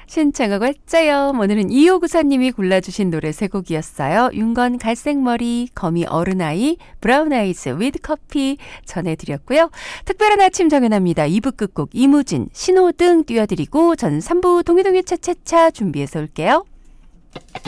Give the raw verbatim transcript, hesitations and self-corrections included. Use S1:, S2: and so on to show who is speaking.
S1: 신청하고 했죠요. 오늘은 이오구사님이 골라주신 노래 세 곡이었어요. 윤건 갈색머리, 거미 어른아이, 브라운아이즈 위드 커피 전해드렸고요. 특별한 아침 정연합니다. 이 부 끝곡 이무진, 신호등 띄워드리고 전 삼 부 동이동이 차차차 준비해서 올게요.